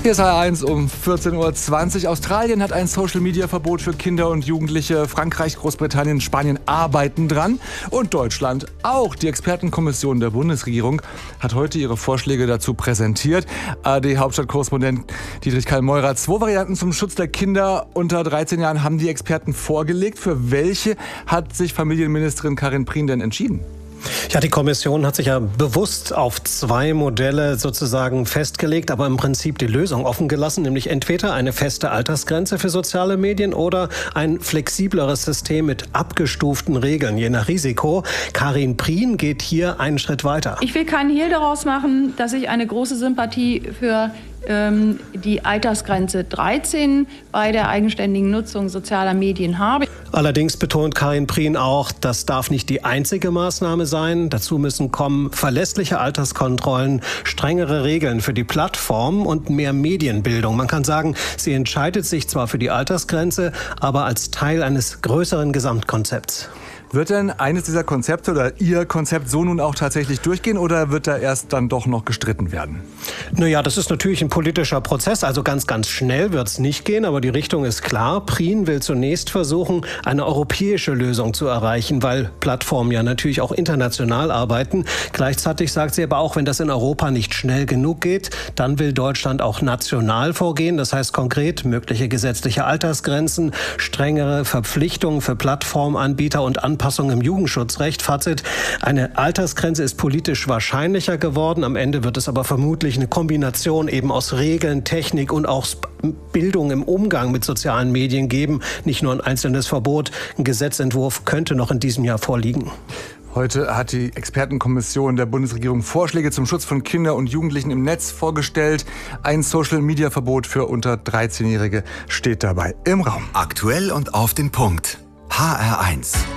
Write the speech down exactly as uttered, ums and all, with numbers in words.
Hier ist H R eins um vierzehn Uhr zwanzig. Australien hat ein Social-Media-Verbot für Kinder und Jugendliche. Frankreich, Großbritannien, Spanien arbeiten dran. Und Deutschland auch. Die Expertenkommission der Bundesregierung hat heute ihre Vorschläge dazu präsentiert. A R D-Hauptstadtkorrespondent Dietrich Keil-Meurer. Zwei Varianten zum Schutz der Kinder unter dreizehn Jahren haben die Experten vorgelegt. Für welche hat sich Familienministerin Karin Prien denn entschieden? Ja, die Kommission hat sich ja bewusst auf zwei Modelle sozusagen festgelegt, aber im Prinzip die Lösung offen gelassen, nämlich entweder eine feste Altersgrenze für soziale Medien oder ein flexibleres System mit abgestuften Regeln, je nach Risiko. Karin Prien geht hier einen Schritt weiter. Ich will keinen Hehl daraus machen, dass ich eine große Sympathie für ähm, die Altersgrenze dreizehn bei der eigenständigen Nutzung sozialer Medien habe. Allerdings betont Karin Prien auch, das darf nicht die einzige Maßnahme sein. Dazu müssen kommen verlässliche Alterskontrollen, strengere Regeln für die Plattformen und mehr Medienbildung. Man kann sagen, sie entscheidet sich zwar für die Altersgrenze, aber als Teil eines größeren Gesamtkonzepts. Wird denn eines dieser Konzepte oder Ihr Konzept so nun auch tatsächlich durchgehen oder wird da erst dann doch noch gestritten werden? Naja, das ist natürlich ein politischer Prozess, also ganz, ganz schnell wird es nicht gehen, aber die Richtung ist klar. Prien will zunächst versuchen, eine europäische Lösung zu erreichen, weil Plattformen ja natürlich auch international arbeiten. Gleichzeitig sagt sie aber auch, wenn das in Europa nicht schnell genug geht, dann will Deutschland auch national vorgehen. Das heißt konkret mögliche gesetzliche Altersgrenzen, strengere Verpflichtungen für Plattformanbieter und Anpassungen im Jugendschutzrecht. Fazit, eine Altersgrenze ist politisch wahrscheinlicher geworden. Am Ende wird es aber vermutlich eine Kombination eben aus Regeln, Technik und auch Bildung im Umgang mit sozialen Medien geben. Nicht nur ein einzelnes Verbot. Ein Gesetzentwurf könnte noch in diesem Jahr vorliegen. Heute hat die Expertenkommission der Bundesregierung Vorschläge zum Schutz von Kindern und Jugendlichen im Netz vorgestellt. Ein Social-Media-Verbot für unter dreizehnjährige steht dabei im Raum. Aktuell und auf den Punkt. H R eins.